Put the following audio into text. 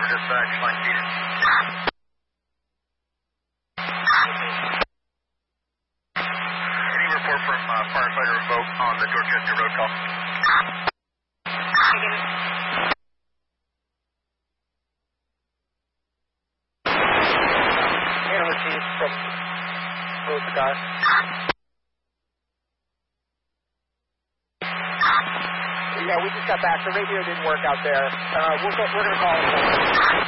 dispatch, line seated. Any report from firefighter Vogt on the Dorchester Road call? Handler chief from Rose Car. Yeah, we just got back. The radio didn't work out there. We're going to call it.